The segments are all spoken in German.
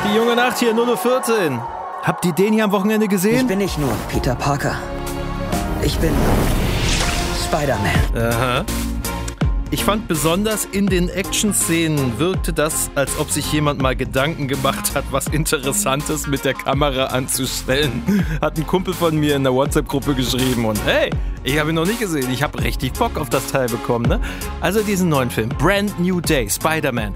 Die junge Nacht hier, 0:14 Uhr. Habt ihr den hier am Wochenende gesehen? Ich bin nicht nur Peter Parker. Ich bin Spider-Man. Aha. Ich fand besonders in den Action-Szenen wirkte das, als ob sich jemand mal Gedanken gemacht hat, was Interessantes mit der Kamera anzustellen. Hat ein Kumpel von mir in der WhatsApp-Gruppe geschrieben und hey, ich habe ihn noch nicht gesehen. Ich habe richtig Bock auf das Teil bekommen, ne? Also diesen neuen Film, Brand New Day, Spider-Man.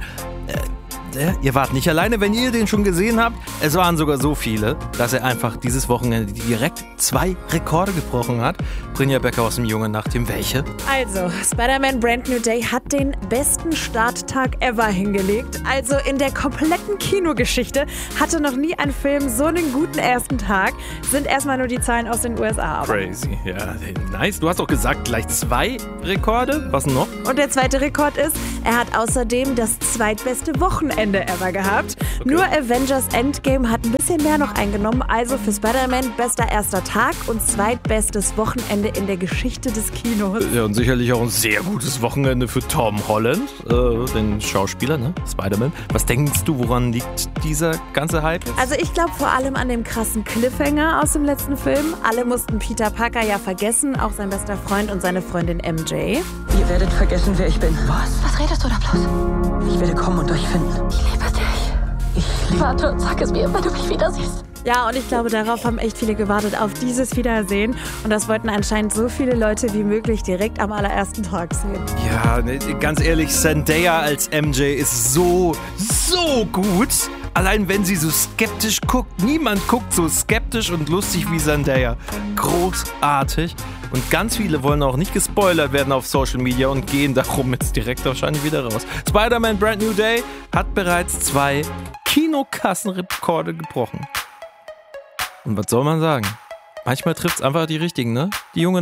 Ihr wart nicht alleine, wenn ihr den schon gesehen habt. Es waren sogar so viele, dass er einfach dieses Wochenende direkt 2 Rekorde gebrochen hat. Brynja Becker aus dem Junge Nacht-Team. Welche? Also, Spider-Man Brand New Day hat den besten Starttag ever hingelegt. Also in der kompletten Kinogeschichte hatte noch nie ein Film so einen guten ersten Tag. Sind erstmal nur die Zahlen aus den USA. Aber Crazy, ja, nice. Du hast doch gesagt, gleich 2 Rekorde. Was noch? und der zweite Rekord ist, er hat außerdem das zweitbeste Wochenende ever gehabt. Okay. Nur Avengers Endgame hat ein bisschen mehr noch eingenommen. Also für Spider-Man bester erster Tag und zweitbestes Wochenende in der Geschichte des Kinos. Ja, und sicherlich auch ein sehr gutes Wochenende für Tom Holland, den Schauspieler, ne? Spider-Man. Was denkst du, woran liegt dieser ganze Hype? Also ich glaube vor allem an dem krassen Cliffhanger aus dem letzten Film. Alle mussten Peter Parker ja vergessen, auch sein bester Freund und seine Freundin MJ. Ihr werdet vergessen, wer ich bin. Was redest du da bloß? Ich werde kommen und euch finden. Ich liebe dich. Ich liebe... Warte und sag es mir, wenn du mich wieder siehst. Ja, und ich glaube, darauf haben echt viele gewartet, auf dieses Wiedersehen. Und das wollten anscheinend so viele Leute wie möglich direkt am allerersten Tag sehen. Ja, ne, ganz ehrlich, Zendaya als MJ ist so gut. Allein wenn sie so skeptisch guckt. Niemand guckt so skeptisch und lustig wie Zendaya. Großartig. Und ganz viele wollen auch nicht gespoilert werden auf Social Media und gehen darum jetzt direkt wahrscheinlich wieder raus. Spider-Man Brand New Day hat bereits 2 Kinokassenrekorde gebrochen. Und was soll man sagen? Manchmal trifft es einfach die Richtigen, ne? Die junge